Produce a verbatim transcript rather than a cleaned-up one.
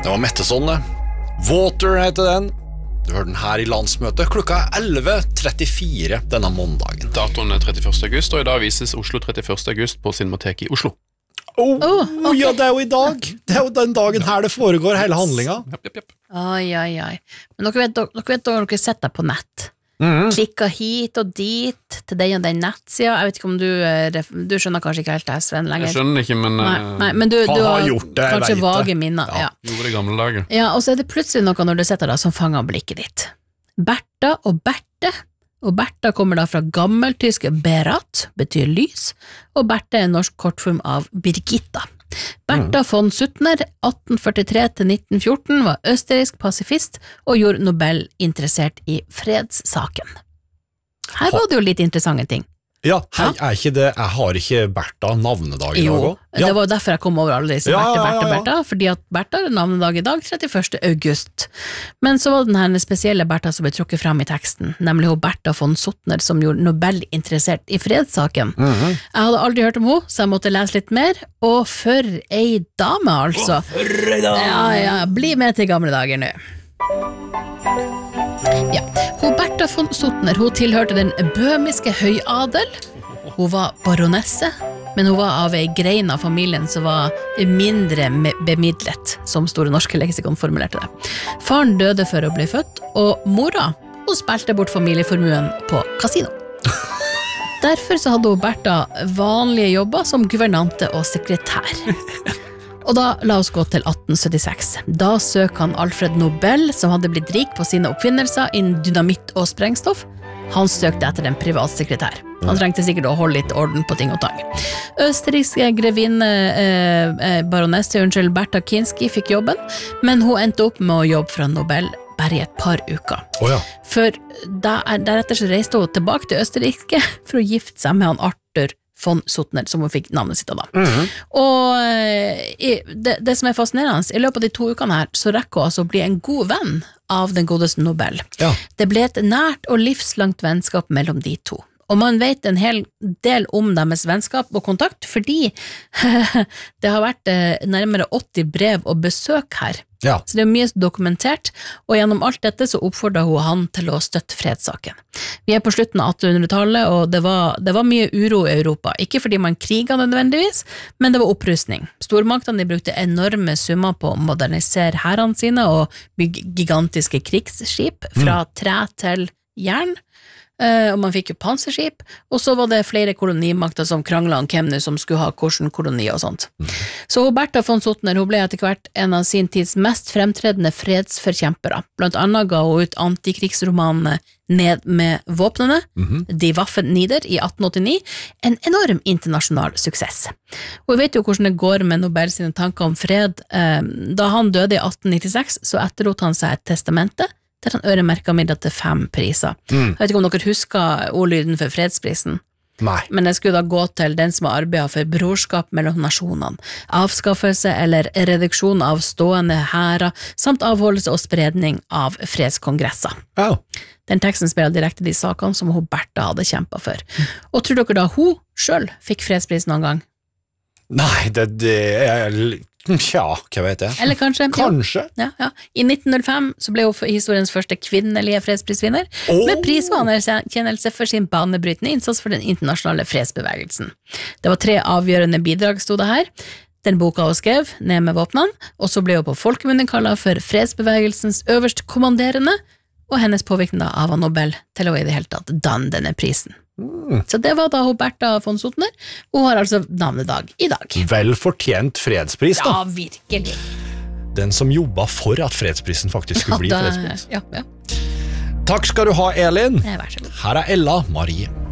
Det var Metteson, det. Water heter den. Du hører den her i landsmøtet klokka elleve trettifire denne måndagen. Datoen er trettiførste august, og i dag vises Oslo trettiførste august på Cinemateket i Oslo. Oh, Oh, ok. ja, det er jo i dag. Det er jo den dagen her det foregår hele handlinga. Japp, japp, japp. Oi, oi, oi. Men dere vet, dere, dere vet dere dere setter på nett. Mhm. Klikka hit og dit, til den og den nettsida. Jeg vet ikke om du, eh, ref- du skjønner kanskje ikke helt det, Sven, lenger. Jeg skjønner ikke, men Nei, eh, nei, men du, Han du har har gjort det, jeg kanskje vet det. vage minner. Ja. Ja. gjorde det i gamle dager. Ja, og så er det plutselig noe når du sitter der som fanger blikket ditt. Bertha og Berthe, og Bertha kommer da fra gammeltysk Berat, betyr lys, og Berthe er en norsk kortform av Birgitta. Bertha von Suttner, atten førtitre til nitten fjorten, var østerriksk pasifist og gjorde Nobel interessert i fredssaken. Her var det jo litt interessante ting. Ja, hei, er ikke det, jeg har ikke Bertha navnedag i dag Jo, også? Ja. det var jo derfor jeg kom over alle disse Ja, Bertha, ja, ja, Bertha, ja. Bertha, fordi at Bertha har navnedag i dag, trettiførste august. Men så var det denne spesielle Bertha som ble trukket frem i teksten, nemlig hun Bertha von Suttner som gjorde Nobel interessert i fredssaken. Mhm. Jeg hadde aldri hørt om henne, så jeg måtte lese litt mer, og for ei dame altså. Ja, ja, bli med til gamle dager nå. Ja, hun Bertha von Suttner, hun tilhørte den bøhmiske høyadel. Hun var baronesse, men hun var av ei grein av familien som var mindre me- bemidlet, som Store norske leksikon formulerte det. Faren døde før å bli født, og mora, hun spilte bort familieformuen på kasino. Derfor så hadde hun Bertha vanlige jobber som guvernante og sekretær. Og da la oss gå til atten syttiseks. Da søk han Alfred Nobel, som hadde blitt rik på sine oppfinnelser innen dynamitt og sprengstoff. Han søkte etter en privatsekretær. Han trengte sikkert å holde litt orden på ting og tang. Østerrikske grevinne eh, eh, baronesse, unnskyld, Bertha Kinski fikk jobben, men hun endte opp med å jobbe fra Nobel bare i et par uker. Åja. For da, deretter så reiste hun tilbake til Østerrike for å gifte seg med han Arthur von Suttner, som hun fikk navnet sitt av da. Og eh, i, det, det som er fascinerende, i løpet av de to ukene her, så rekker hun altså å bli en god venn av den godeste Nobel. Ja. Det ble et nært og livslangt vennskap mellom de to. Og man vet en hel del om deres vennskap og kontakt, fordi det har vært eh, nærmere åtti brev og besøk her. Ja. Så det er mye dokumentert, og gjennom alt dette så oppfordret hun han til å støtte fredssaken. Vi er på slutten av attenhundretallet, og det var, det var mye uro i Europa. Ikke fordi man kriget nødvendigvis, men det var opprustning. Stormaktene de brukte enorme summer på å modernisere hærene sine og bygge gigantiske krigsskip fra tre til jern. Uh, og man fikk jo panserskip, og så var det flere kolonimakter som kranglet om hvem som skulle ha hvordan koloni og sånt. Mm. Så Bertha von Suttner hun ble etter hvert en av sin tids mest fremtredende fredsforkjempere. Blant annet ga hun ut antikrigsromanen Ned med våpnene, mm-hmm. Die Waffen nieder, i atten åttini, en enorm internasjonal suksess. Og vi vet jo hvordan det går med Nobel sine tanker om fred. Uh, da han døde i atten nittiseks, så etterlot han seg et testamente, der han øremerket midler til fem priser. Mm. Jeg vet ikke om dere husker ordlyden for fredsprisen, Nei. men det skulle da gå til den som har arbeidet for brorskap mellom nasjonene, avskaffelse eller reduksjon av stående hærer, samt avholdelse og spredning av fredskongresser. Ja. Den teksten spiller direkte de sakene som hun Bertha hadde kjempet for. Og tror dere da hun selv fikk fredsprisen noen gang? Nei, det, det er Tja, hva vet jeg? Eller kanskje? Kanskje. Ja, ja. I nitten null fem så ble hun historiens første kvinnelige fredsprisvinner, Oh. med pris og anerkjennelse for sin banebrytende innsats for den internasjonale fredsbevegelsen. Det var tre avgjørende bidrag, stod det her. Den boka hun skrev, Ned med våpnene, og så ble hun på folkemunne kallet for fredsbevegelsens øverst kommanderende, og hennes påvirkning av Nobel til å i det hele tatt danne denne prisen. Mm. Så det var da hun Bertha von Suttner. Hun har altså navnedag i dag. Vel fortjent fredspris, da. Ja, virkelig. Den som jobbet for at fredsprisen faktisk skulle bli Ja, da- fredspris. Ja, ja. Takk skal du ha, Elin. Vær så god. Her er Ella Marie.